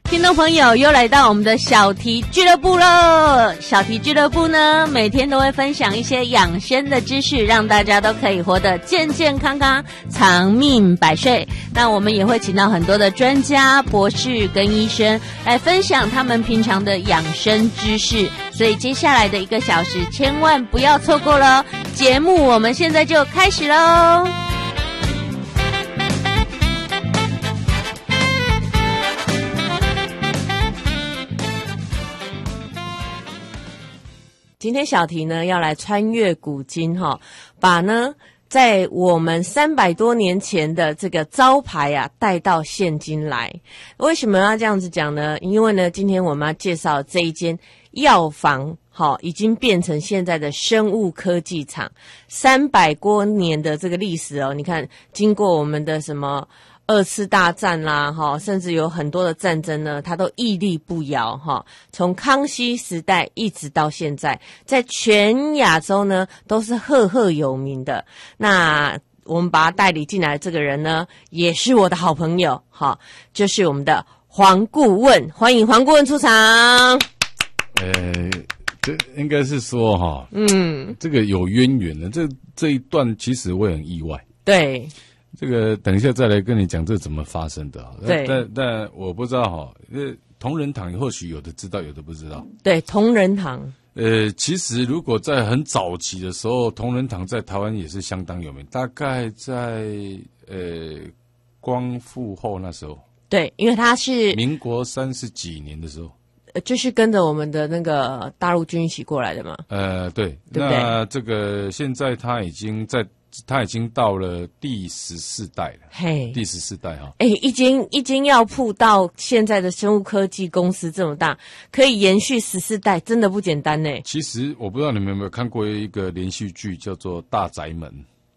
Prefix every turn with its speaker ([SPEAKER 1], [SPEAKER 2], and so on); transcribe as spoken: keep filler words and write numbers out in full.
[SPEAKER 1] 听众朋友又来到我们的小题俱乐部了。小题俱乐部呢，每天都会分享一些养生的知识，让大家都可以活得健健康康，长命百岁。那我们也会请到很多的专家、博士跟医生来分享他们平常的养生知识，所以接下来的一个小时千万不要错过了。节目我们现在就开始喽。今天小题呢要来穿越古今哈，把呢在我们三百多年前的这个招牌啊带到现今来。为什么要这样子讲呢？因为呢今天我们要介绍这一间药房，好，已经变成现在的生物科技厂，三百多年的这个历史哦。你看，经过我们的什么二次大战啦，哈，甚至有很多的战争呢，它都屹立不摇哈。从康熙时代一直到现在，在全亚洲呢都是赫赫有名的。那我们把他带领进来的这个人呢，也是我的好朋友，哈，就是我们的黄顾问，欢迎黄顾问出场。
[SPEAKER 2] 呃，这应该是说哈，嗯，这个有渊源的，这这一段其实我很意外，
[SPEAKER 1] 对。
[SPEAKER 2] 这个等一下再来跟你讲这怎么发生的。
[SPEAKER 1] 对，
[SPEAKER 2] 但但我不知道哈，呃，同仁堂或许有的知道，有的不知道。
[SPEAKER 1] 对，同仁堂。
[SPEAKER 2] 呃，其实如果在很早期的时候，同仁堂在台湾也是相当有名，大概在呃光复后那时候。
[SPEAKER 1] 对，因为他是
[SPEAKER 2] 民国三十几年的时候。
[SPEAKER 1] 就是跟着我们的那个大陆军一起过来的嘛。
[SPEAKER 2] 呃，对，
[SPEAKER 1] 对不对？
[SPEAKER 2] 那这个现在他已经在。他已经到了第十四代了，嘿，第十四代哈，
[SPEAKER 1] 哎，一间一间药铺到现在的生物科技公司这么大，可以延续十四代，真的不简单呢。
[SPEAKER 2] 其实我不知道你们有没有看过一个连续剧，叫做《大宅门》。